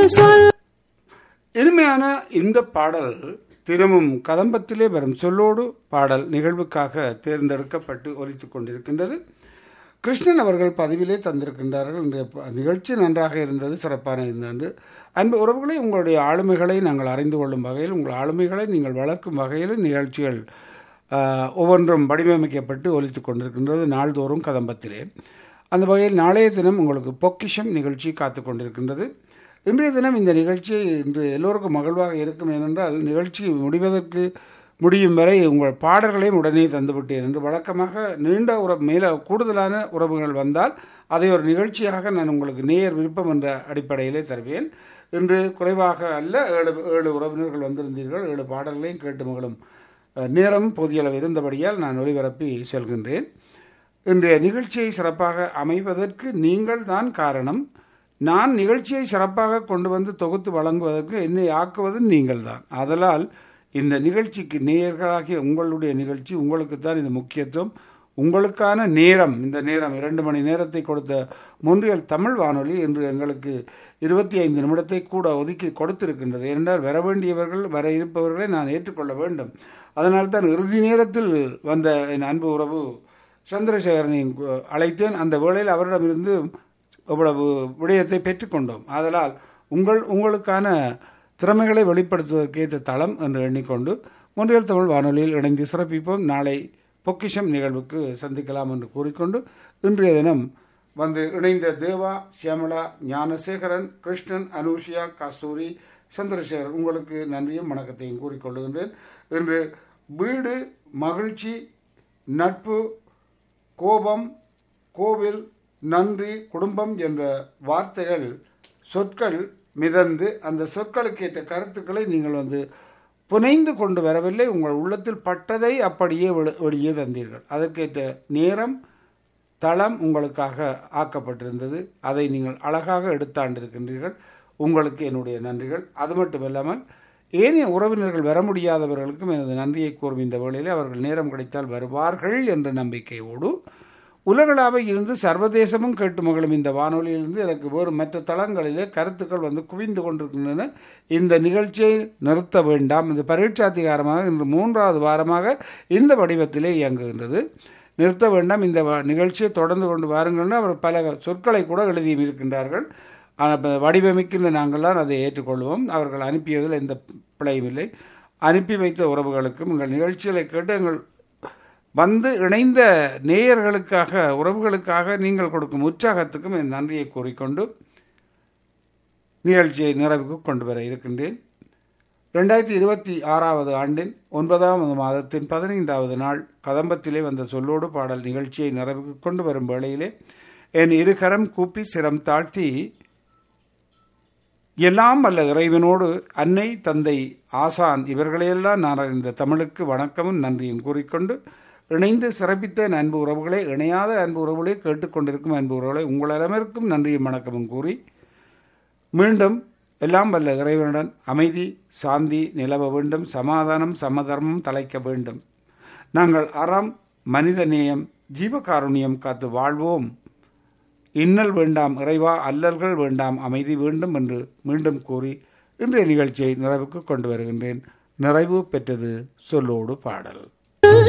சொல். இனிமையான இந்த பாடல் தினமும் கதம்பத்திலே வரும் சொல்லோடு பாடல் நிகழ்வுக்காக தேர்ந்தெடுக்கப்பட்டு ஒலித்துக் கொண்டிருக்கின்றது. கிருஷ்ணன் அவர்கள் பதிவிலே தந்திருக்கின்றார்கள். இன்றைய நிகழ்ச்சி நன்றாக இருந்தது, சிறப்பான இருந்தது. அன்பு உறவுகளை, உங்களுடைய ஆளுமைகளை நாங்கள் அறிந்து கொள்ளும் வகையில், உங்கள் ஆளுமைகளை நீங்கள் வளர்க்கும் வகையில் நிகழ்ச்சிகள் ஒவ்வொன்றும் வடிவமைக்கப்பட்டு ஒலித்துக் கொண்டிருக்கின்றது நாள்தோறும் கதம்பத்திலே. அந்த வகையில் நாளைய தினம் உங்களுக்கு பொக்கிஷம் நிகழ்ச்சி காத்து கொண்டிருக்கின்றது. இன்றைய தினம் இந்த நிகழ்ச்சி இன்று எல்லோருக்கும் மகிழ்வாக இருக்கும். ஏனென்றால் நிகழ்ச்சி முடியும் வரை உங்கள் பாடல்களையும் உடனே தந்துவிட்டேன் என்று வழக்கமாக நீண்ட மேலே கூடுதலான உறவுகள் வந்தால் அதை ஒரு நிகழ்ச்சியாக நான் உங்களுக்கு நேயர் விருப்பம் என்ற அடிப்படையிலே தருவேன். இன்று குறைவாக அல்ல, 7 உறவினர்கள் வந்திருந்தீர்கள். 7 பாடல்களையும் கேட்டு மகளும் நேரம் போதிய அளவு இருந்தபடியால் நான் ஒளிபரப்பி செல்கின்றேன். இன்றைய நிகழ்ச்சியை சிறப்பாக அமைவதற்கு நீங்கள் தான் காரணம். நான் நிகழ்ச்சியை சிறப்பாக கொண்டு வந்து தொகுத்து வழங்குவதற்கு என்னை ஆக்குவது நீங்கள் தான். ஆதலால் இந்த நிகழ்ச்சிக்கு நேயர்களாகிய உங்களுடைய நிகழ்ச்சி உங்களுக்குத்தான் இது முக்கியத்துவம். உங்களுக்கான நேரம், இந்த நேரம் 2 மணி நேரத்தை கொடுத்த மொன்றியல் தமிழ் வானொலி இன்று எங்களுக்கு 25 நிமிடத்தை கூட ஒதுக்கி கொடுத்திருக்கின்றது. ஏனென்றால் வர வேண்டியவர்கள், வர இருப்பவர்களை நான் ஏற்றுக்கொள்ள வேண்டும். அதனால்தான் இறுதி நேரத்தில் வந்த என் அன்பு உறவு சந்திரசேகரனை அழைத்தேன். அந்த வேளையில் அவரிடமிருந்து அவ்வளவு விடயத்தை பெற்றுக்கொண்டோம். ஆதலால் உங்களுக்கான திறமைகளை வெளிப்படுத்துவதற்கேற்ற தளம் என்று எண்ணிக்கொண்டு மொன்றியல் தமிழ் வானொலியில் இணைந்து சிறப்பிப்போம். நாளை பொக்கிஷம் நிகழ்வுக்கு சந்திக்கலாம் என்று கூறிக்கொண்டு இன்றைய தினம் வந்து இணைந்த தேவா, சியாமலா, ஞானசேகரன், கிருஷ்ணன், அனுஷியா, கஸ்தூரி, சந்திரசேகரன் உங்களுக்கு நன்றியும் வணக்கத்தையும் கூறிக்கொள்ளுகின்றேன். இன்று வீடு, மகிழ்ச்சி, நட்பு, கோபம், கோவில், நன்றி, குடும்பம் என்ற வார்த்தைகள், சொற்கள் மிதந்து அந்த சொற்களுக்கு ஏற்ற கருத்துக்களை நீங்கள் வந்து புனைந்து கொண்டு வரவில்லை. உங்கள் உள்ளத்தில் பட்டதை அப்படியே வெளியே தந்தீர்கள். அதற்கேற்ற நேரம், தளம் உங்களுக்காக ஆக்கப்பட்டிருந்தது. அதை நீங்கள் அழகாக எடுத்தாண்டிருக்கின்றீர்கள். உங்களுக்கு என்னுடைய நன்றிகள். அது மட்டுமில்லாமல் ஏனைய உறவினர்கள் வர முடியாதவர்களுக்கும் எனது நன்றியை கூறும் இந்த வேளையில் அவர்கள் நேரம் கிடைத்தால் வருவார்கள் என்ற நம்பிக்கையோடு உலகளாக இருந்து சர்வதேசமும் கேட்டு மகளும் இந்த வானொலியிலிருந்து எனக்கு வேறு மற்ற தளங்களிலே கருத்துக்கள் வந்து குவிந்து கொண்டிருக்கின்றன. இந்த நிகழ்ச்சியை நிறுத்த வேண்டாம். இந்த பரீட்சாதிகாரமாக இன்று 3வது வாரமாக இந்த வடிவத்திலே இயங்குகின்றது. நிறுத்த வேண்டாம், இந்த நிகழ்ச்சியை தொடர்ந்து கொண்டு வாருங்கள்னு அவர் பல சொற்களை கூட எழுதியும் இருக்கின்றார்கள். ஆனால் வடிவமைக்கின்ற நாங்கள்லாம் அதை ஏற்றுக்கொள்வோம். அவர்கள் அனுப்பியதில் எந்த பிழையும் இல்லை. அனுப்பி வைத்த உறவுகளுக்கும் எங்கள் நிகழ்ச்சிகளை கேட்டு எங்கள் வந்து இணைந்த நேயர்களுக்காக, உறவுகளுக்காக நீங்கள் கொடுக்கும் உற்சாகத்துக்கும் என் நன்றியை கூறிக்கொண்டு நிகழ்ச்சியை நிறைவுக்கு கொண்டு வர இருக்கின்றேன். 2026 ஆண்டின் 9வது மாதத்தின் 15வது நாள் கதம்பத்திலே வந்த சொல்லோடு பாடல் நிகழ்ச்சியை நிறைவுக்கு கொண்டு வரும் வேளையிலே என் இருகரம் கூப்பி சிரம் தாழ்த்தி எல்லாம் வல்ல இறைவனோடு அன்னை, தந்தை, ஆசான் இவர்களையெல்லாம் நான் அறிந்த தமிழுக்கு வணக்கமும் நன்றியும் கூறிக்கொண்டு இணைந்து சிறப்பித்த அன்பு உறவுகளை, இணையாத அன்பு உறவுகளை, கேட்டுக்கொண்டிருக்கும் அன்பு உறவுகளை உங்கள் அனைவருக்கும் நன்றியும் வணக்கமும் கூறி மீண்டும் எல்லாம் வல்ல இறைவனுடன் அமைதி, சாந்தி நிலவ வேண்டும். சமாதானம், சமதர்மம் தலைக்க வேண்டும். நாங்கள் அறம், மனித நேயம், ஜீவகாருண்யம் காத்து வாழ்வோம். இன்னல் வேண்டாம் இறைவா, அல்லல்கள் வேண்டாம், அமைதி வேண்டும் என்று மீண்டும் கூறி இன்றைய நிகழ்ச்சியை நிறைவுக்கு கொண்டு வருகின்றேன். நிறைவு பெற்றது சொல்லோடு பாடல்.